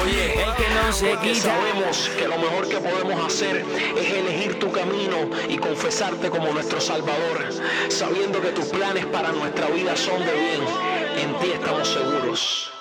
Oye, el que no se porque quita. sabemos que lo mejor que podemos hacer es elegir tu camino y confesarte como nuestro Salvador, sabiendo que tus planes para nuestra vida son de bien. En ti estamos seguros.